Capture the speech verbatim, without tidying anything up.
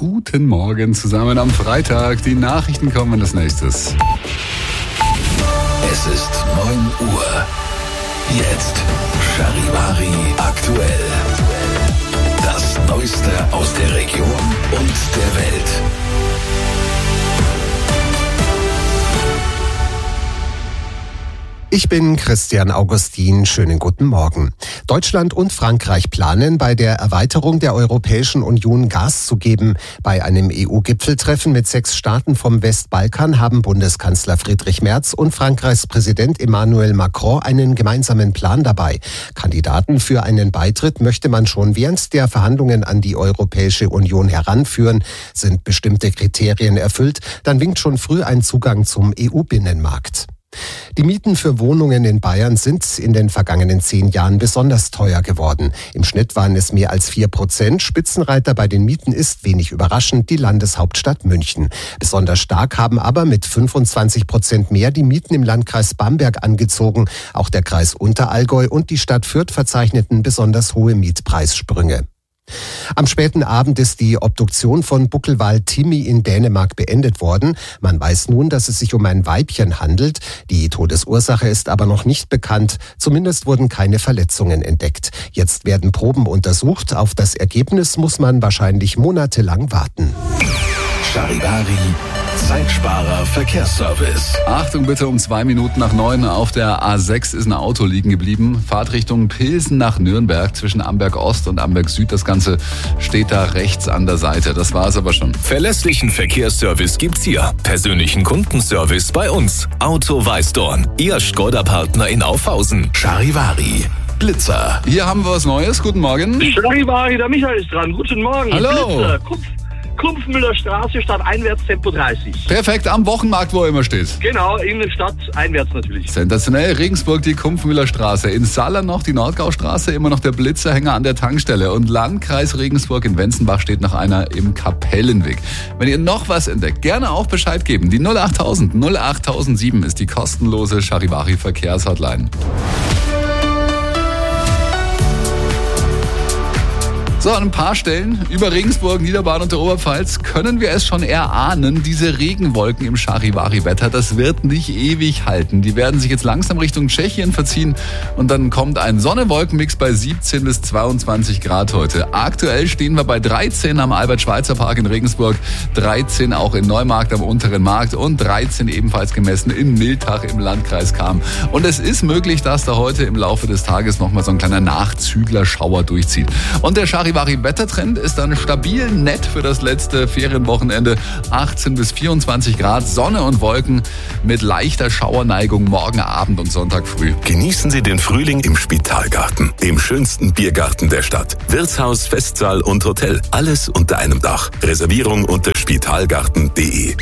Guten Morgen zusammen am Freitag. Die Nachrichten kommen als nächstes. Es ist neun Uhr. Jetzt Charivari aktuell. Das Neueste aus der Region und der Welt. Ich bin Christian Augustin. Schönen guten Morgen. Deutschland und Frankreich planen, bei der Erweiterung der Europäischen Union Gas zu geben. Bei einem E U-Gipfeltreffen mit sechs Staaten vom Westbalkan haben Bundeskanzler Friedrich Merz und Frankreichs Präsident Emmanuel Macron einen gemeinsamen Plan dabei. Kandidaten für einen Beitritt möchte man schon während der Verhandlungen an die Europäische Union heranführen. Sind bestimmte Kriterien erfüllt, dann winkt schon früh ein Zugang zum E U-Binnenmarkt. Die Mieten für Wohnungen in Bayern sind in den vergangenen zehn Jahren besonders teuer geworden. Im Schnitt waren es mehr als vier Prozent. Spitzenreiter bei den Mieten ist, wenig überraschend, die Landeshauptstadt München. Besonders stark haben aber mit fünfundzwanzig Prozent mehr die Mieten im Landkreis Bamberg angezogen. Auch der Kreis Unterallgäu und die Stadt Fürth verzeichneten besonders hohe Mietpreissprünge. Am späten Abend ist die Obduktion von Buckelwal Timmy in Dänemark beendet worden. Man weiß nun, dass es sich um ein Weibchen handelt. Die Todesursache ist aber noch nicht bekannt. Zumindest wurden keine Verletzungen entdeckt. Jetzt werden Proben untersucht. Auf das Ergebnis muss man wahrscheinlich monatelang warten. Charivari, Zeitsparer Verkehrsservice. Achtung bitte, um zwei Minuten nach neun auf der A sechs ist ein Auto liegen geblieben. Fahrtrichtung Pilsen nach Nürnberg zwischen Amberg Ost und Amberg Süd. Das Ganze steht da rechts an der Seite. Das war es aber schon. Verlässlichen Verkehrsservice gibt's hier. Persönlichen Kundenservice bei uns. Auto Weißdorn, Ihr Skoda-Partner in Aufhausen. Charivari. Blitzer. Hier haben wir was Neues. Guten Morgen. Charivari, der Michael ist dran. Guten Morgen. Hallo. Blitzer, Kumpf, Kumpfmüller Straße, Stadt einwärts, Tempo dreißig. Perfekt, am Wochenmarkt, wo er immer steht. Genau, in der Stadt einwärts natürlich. Sensationell, Regensburg, die Kumpfmüller Straße. In Saller noch die Nordgaustraße, immer noch der Blitzerhänger an der Tankstelle. Und Landkreis Regensburg in Wenzenbach steht noch einer im Kapellenweg. Wenn ihr noch was entdeckt, gerne auch Bescheid geben. Die null achttausend null achttausendsieben ist die kostenlose Charivari Verkehrshotline. So, an ein paar Stellen über Regensburg, Niederbayern und der Oberpfalz können wir es schon erahnen. Diese Regenwolken im Charivari-Wetter, das wird nicht ewig halten. Die werden sich jetzt langsam Richtung Tschechien verziehen und dann kommt ein Sonne-Wolken-Mix bei siebzehn bis zweiundzwanzig Grad heute. Aktuell stehen wir bei dreizehn am Albert-Schweitzer-Park in Regensburg, dreizehn auch in Neumarkt am Unteren Markt und dreizehn ebenfalls gemessen in Miltach im Landkreis Cham. Und es ist möglich, dass da heute im Laufe des Tages nochmal so ein kleiner Nachzügler-Schauer durchzieht. Und der Charivari Wettertrend ist dann stabil nett für das letzte Ferienwochenende. achtzehn bis vierundzwanzig Grad, Sonne und Wolken mit leichter Schauerneigung morgen Abend und Sonntag früh. Genießen Sie den Frühling im Spitalgarten, dem schönsten Biergarten der Stadt. Wirtshaus, Festsaal und Hotel, alles unter einem Dach. Reservierung unter spitalgarten punkt de.